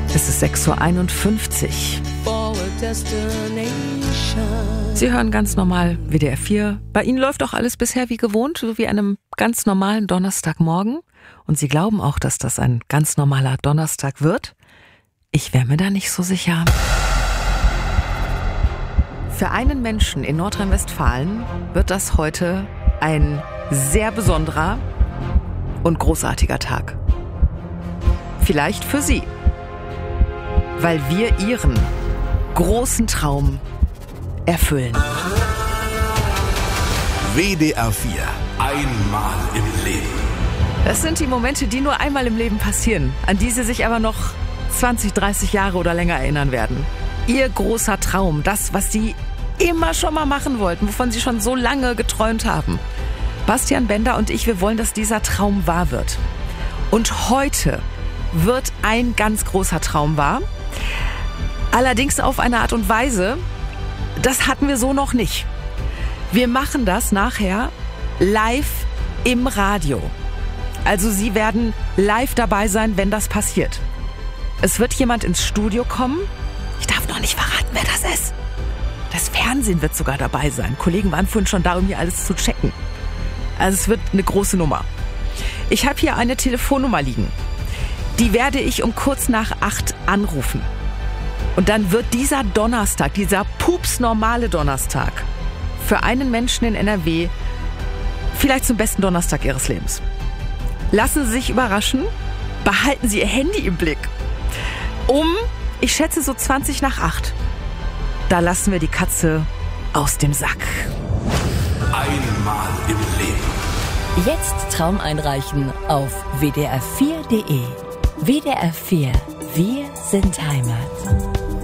Es ist 6:51 Uhr. Sie hören ganz normal WDR 4. Bei Ihnen läuft auch alles bisher wie gewohnt, so wie an einem ganz normalen Donnerstagmorgen. Und Sie glauben auch, dass das ein ganz normaler Donnerstag wird? Ich wäre mir da nicht so sicher. Für einen Menschen in Nordrhein-Westfalen wird das heute ein sehr besonderer und großartiger Tag. Vielleicht für Sie, weil wir Ihren großen Traum erfüllen. WDR 4. Einmal im Leben. Das sind die Momente, die nur einmal im Leben passieren, an die Sie sich aber noch 20, 30 Jahre oder länger erinnern werden. Ihr großer Traum, das, was Sie immer schon mal machen wollten, wovon Sie schon so lange geträumt haben. Bastian Bender und ich, wir wollen, dass dieser Traum wahr wird. Und heute wird ein ganz großer Traum wahr. Allerdings auf eine Art und Weise, das hatten wir so noch nicht. Wir machen das nachher live im Radio. Also Sie werden live dabei sein, wenn das passiert. Es wird jemand ins Studio kommen. Ich darf noch nicht verraten, wer das ist. Das Fernsehen wird sogar dabei sein. Kollegen waren vorhin schon da, um hier alles zu checken. Also es wird eine große Nummer. Ich habe hier eine Telefonnummer liegen. Die werde ich um kurz nach 8 anrufen. Und dann wird dieser Donnerstag, dieser pupsnormale Donnerstag, für einen Menschen in NRW vielleicht zum besten Donnerstag Ihres Lebens. Lassen Sie sich überraschen. Behalten Sie Ihr Handy im Blick. Ich schätze so 20 nach 8. Da lassen wir die Katze aus dem Sack. Einmal im Leben. Jetzt Traum einreichen auf wdr4.de. WDR 4. Wir sind Heimat.